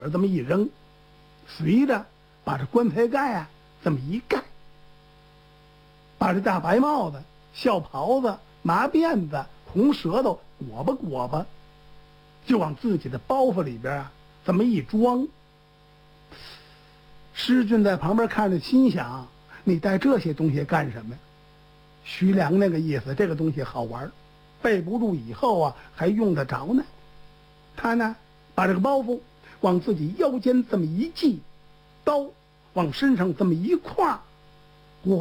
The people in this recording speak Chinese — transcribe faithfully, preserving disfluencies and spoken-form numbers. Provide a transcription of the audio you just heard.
这么一扔，随着把这棺材盖啊这么一盖，把这大白帽子、孝袍子、麻辫子、红舌头裹吧裹吧，就往自己的包袱里边啊这么一装。施俊在旁边看着，心想：你带这些东西干什么呀？徐良那个意思，这个东西好玩，备不住以后啊还用得着呢。他呢把这个包袱往自己腰间这么一系，刀往身上这么一挎，